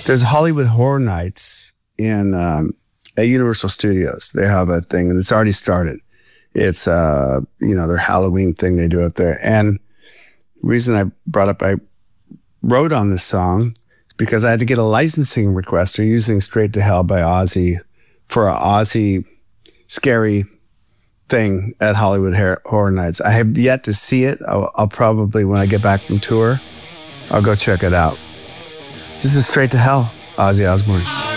There's Hollywood Horror Nights in at Universal Studios. They have a thing, and it's already started. It's their Halloween thing they do up there. And the reason I wrote on this song is because I had to get a licensing request. They're using Straight to Hell by Ozzy for an Ozzy scary thing at Hollywood Horror Nights. I have yet to see it. I'll probably, when I get back from tour, I'll go check it out. This is Straight to Hell, Ozzy Osbourne.